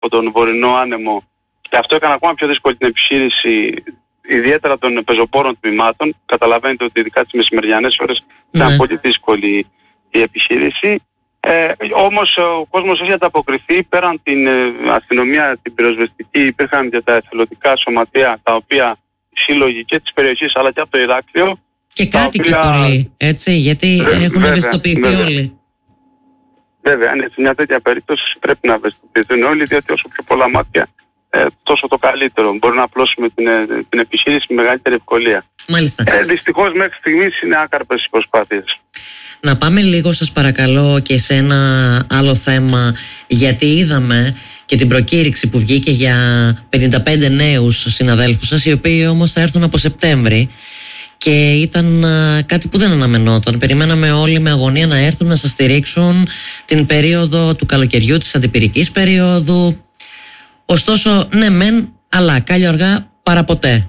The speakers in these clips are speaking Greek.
από τον βορεινό άνεμο, και αυτό έκανε ακόμα πιο δύσκολη την επιχείρηση, ιδιαίτερα των πεζοπόρων τμήματων. Καταλαβαίνετε ότι ειδικά τις μεσημεριανές ώρες ήταν πολύ δύσκολη η επιχείρηση. Όμως ο κόσμος έχει ανταποκριθεί. Πέραν την αστυνομία, την πυροσβεστική, υπήρχαν και τα εθελοντικά σωματεία, τα οποία οι σύλλογοι και της περιοχής αλλά και από το Ηράκλειο. Και κάτοικοι πολύ, έτσι, γιατί έχουν ευαισθητοποιηθεί όλοι. Βέβαια, είναι σε μια τέτοια περίπτωση πρέπει να ευαισθητοποιηθούν όλοι, διότι όσο πιο πολλά μάτια, τόσο το καλύτερο. Μπορούμε να απλώσουμε την επιχείρηση με μεγαλύτερη ευκολία. Μάλιστα. Δυστυχώς μέχρι στιγμής είναι άκαρπες οι προσπάθειες. Να πάμε λίγο, σας παρακαλώ, και σε ένα άλλο θέμα, γιατί είδαμε και την προκήρυξη που βγήκε για 55 νέους συναδέλφους σας, οι οποίοι όμως θα έρθουν από Σεπτέμβρη, και ήταν κάτι που δεν αναμενόταν. Περιμέναμε όλοι με αγωνία να έρθουν να σας στηρίξουν την περίοδο του καλοκαιριού, της αντιπυρικής περίοδου. Ωστόσο, ναι μεν, αλλά κάλλιο αργά παρά ποτέ.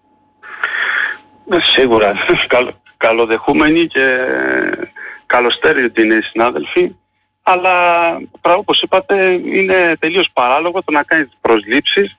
Σίγουρα καλοδεχούμενοι και καλοστέριοι είναι οι συνάδελφοι, αλλά όπως είπατε είναι τελείως παράλογο το να κάνεις προσλήψεις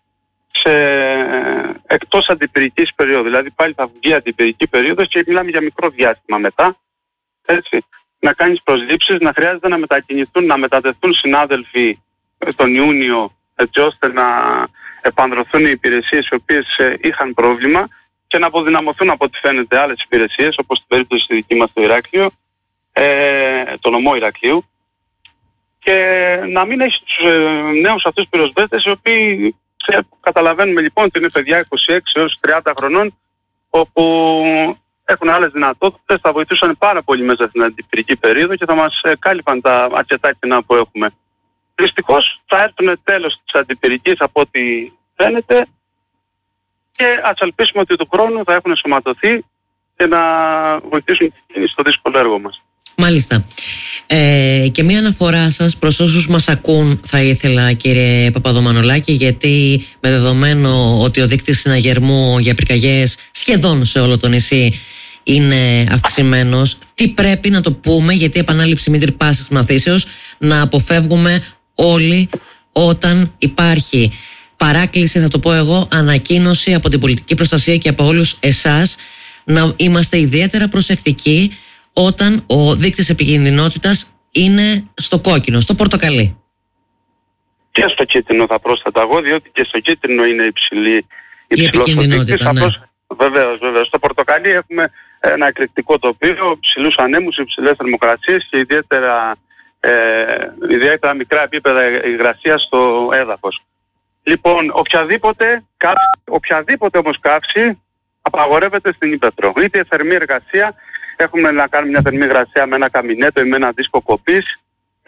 εκτός αντιπυρικής περίοδου. Δηλαδή πάλι θα βγει αντιπυρική περίοδος και μιλάμε για μικρό διάστημα μετά, έτσι. Να κάνεις προσλήψεις, να χρειάζεται να μετακινηθούν, να μετατεθούν συνάδελφοι τον Ιούνιο, έτσι ώστε να επανδρωθούν οι υπηρεσίες οι οποίες είχαν πρόβλημα και να αποδυναμωθούν από ό,τι φαίνεται άλλες υπηρεσίες, όπως στην περίπτωση τη δική μας το Ηράκλειο, το νομό Ηρακλείου, και να μην έχει τους νέους αυτούς πυροσβέστες, οι οποίοι καταλαβαίνουμε λοιπόν ότι είναι παιδιά 26 έως 30 χρονών, όπου έχουν άλλες δυνατότητες, θα βοηθούσαν πάρα πολύ μέσα στην αντιπυρική περίοδο και θα μας κάλυπαν τα αρκετά κενά που έχουμε. Δυστυχώς θα έρθουν τέλος της αντιπυρικής από ό,τι φαίνεται, και ας ελπίσουμε ότι του χρόνου θα έχουν σωματωθεί και να βοηθήσουν στο δύσκολο έργο μας. Μάλιστα. Και μία αναφορά σας προς όσους μας ακούν θα ήθελα, κύριε Παπαδομανολάκη, γιατί με δεδομένο ότι ο δείκτης συναγερμού για πυρκαγιές σχεδόν σε όλο το νησί είναι αυξημένος, τι πρέπει να το πούμε, γιατί επανάληψη μήτρη πάσης μαθήσεως, να αποφεύγουμε όλοι όταν υπάρχει παράκληση, θα το πω εγώ, ανακοίνωση από την πολιτική προστασία και από όλους εσάς, να είμαστε ιδιαίτερα προσεκτικοί όταν ο δείκτης επικινδυνότητας είναι στο κόκκινο, στο πορτοκαλί. Και στο κίτρινο θα πρόσθετα εγώ, διότι και στο κίτρινο είναι η επικινδυνότητα. Ναι. Βεβαίως. Στο πορτοκαλί έχουμε ένα εκρηκτικό τοπίο, ψηλούς ανέμους, υψηλές θερμοκρασίες και ιδιαίτερα μικρά επίπεδα υγρασίας στο έδαφος. Λοιπόν, οποιαδήποτε όμως καύση απαγορεύεται στην ύπαιθρο. Είτε θερμή εργασία, έχουμε να κάνουμε μια θερμή εργασία με ένα καμινέτο ή με ένα δίσκο κοπής,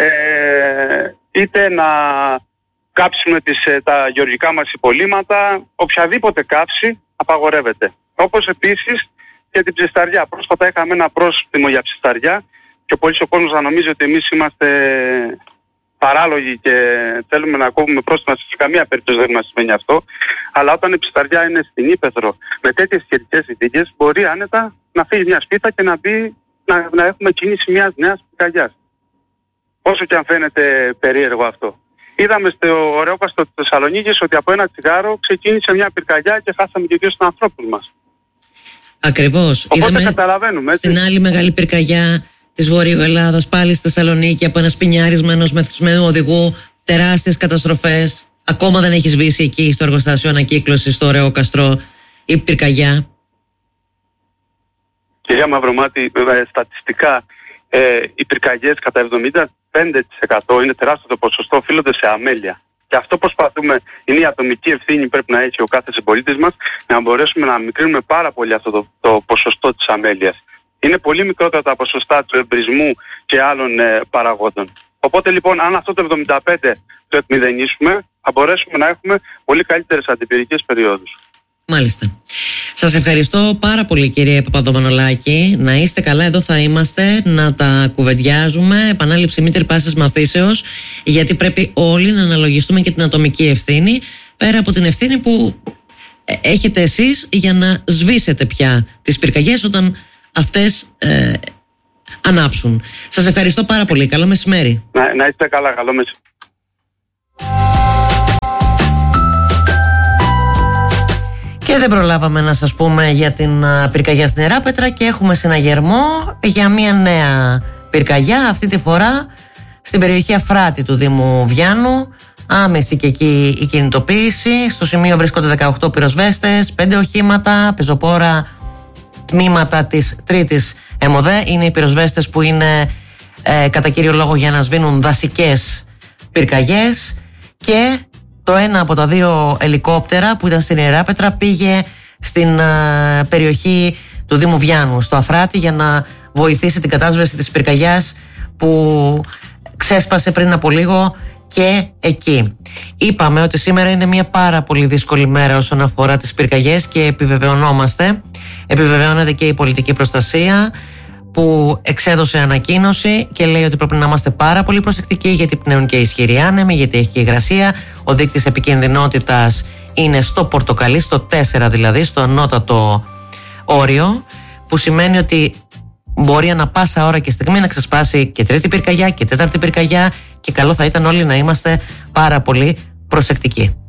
είτε να κάψουμε τα γεωργικά μας υπολείμματα, οποιαδήποτε καύση απαγορεύεται. Όπως επίσης και την ψισταριά. Πρόσφατα είχαμε ένα πρόστιμο για ψισταριά και πολύ ο κόσμος θα νομίζει ότι εμείς είμαστε παράλογοι και θέλουμε να κόβουμε πρόστιμα. Σε καμία περίπτωση δεν μας σημαίνει αυτό. Αλλά όταν η ψισταριά είναι στην ύπαιθρο με τέτοιες καιρικές συνθήκες, μπορεί άνετα να φύγει μια σπίθα και να έχουμε κίνηση μιας νέας πυρκαγιάς. Όσο και αν φαίνεται περίεργο αυτό. Είδαμε στο Ωρεόκαστρο της Θεσσαλονίκης ότι από ένα τσιγάρο ξεκίνησε μια πυρκαγιά και χάσαμε και 2 ανθρώπους μας. Ακριβώς. Οπότε είδαμε καταλαβαίνουμε. Στην άλλη μεγάλη πυρκαγιά της Βορείου Ελλάδας, πάλι στη Θεσσαλονίκη, από ένα σπινιάρισμα ενός μεθυσμένου οδηγού, τεράστιες καταστροφές. Ακόμα δεν έχει σβήσει εκεί στο εργοστάσιο ανακύκλωσης στο Ωρεόκαστρο η πυρκαγιά. Κυρία Μαυρομάτη, στατιστικά οι πυρκαγιές κατά 75% είναι τεράστιο το ποσοστό, οφείλονται σε αμέλεια. Και αυτό προσπαθούμε, είναι η ατομική ευθύνη πρέπει να έχει ο κάθε συμπολίτης μας, να μπορέσουμε να μικρύνουμε πάρα πολύ αυτό το ποσοστό της αμέλειας. Είναι πολύ μικρότερα τα ποσοστά του εμπρισμού και άλλων παραγόντων. Οπότε λοιπόν, αν αυτό το 75% το εκμηδενήσουμε, θα μπορέσουμε να έχουμε πολύ καλύτερες αντιπυρικές περιόδους. Μάλιστα. Σας ευχαριστώ πάρα πολύ, κύριε Παπαδομανολάκη. Να είστε καλά, εδώ θα είμαστε να τα κουβεντιάζουμε. Επανάληψη μήτρη πάσης μαθήσεως, γιατί πρέπει όλοι να αναλογιστούμε και την ατομική ευθύνη, πέρα από την ευθύνη που έχετε εσείς για να σβήσετε πια τις πυρκαγιές όταν αυτές ανάψουν. Σας ευχαριστώ πάρα πολύ. Καλό μεσημέρι. Να είστε καλά. Καλό μεσημέρι. Και δεν προλάβαμε να σας πούμε για την πυρκαγιά στην Ιεράπετρα και έχουμε συναγερμό για μια νέα πυρκαγιά, αυτή τη φορά στην περιοχή Αφράτη του Δήμου Βιάννου. Άμεση και εκεί η κινητοποίηση. Στο σημείο βρίσκονται 18 πυροσβέστες, 5 οχήματα, πεζοπόρα, τμήματα της 3ης ΕΜΟΔΕ. Είναι οι πυροσβέστες που είναι κατά κύριο λόγο για να σβήνουν δασικές πυρκαγιές, και το ένα από τα 2 ελικόπτερα που ήταν στην Ιεράπετρα πήγε στην περιοχή του Δήμου Βιάννου, στο Αφράτη, για να βοηθήσει την κατάσβεση της πυρκαγιάς που ξέσπασε πριν από λίγο και εκεί. Είπαμε ότι σήμερα είναι μια πάρα πολύ δύσκολη μέρα όσον αφορά τις πυρκαγιές και επιβεβαιώνεται και η πολιτική προστασία που εξέδωσε ανακοίνωση και λέει ότι πρέπει να είμαστε πάρα πολύ προσεκτικοί, γιατί πνέουν και ισχυροί άνεμοι, γιατί έχει και υγρασία. Ο δείκτης επικινδυνότητας είναι στο πορτοκαλί, στο 4 δηλαδή, στο ανώτατο όριο, που σημαίνει ότι μπορεί ανά πάσα ώρα και στιγμή να ξεσπάσει και 3η πυρκαγιά και 4η πυρκαγιά, και καλό θα ήταν όλοι να είμαστε πάρα πολύ προσεκτικοί.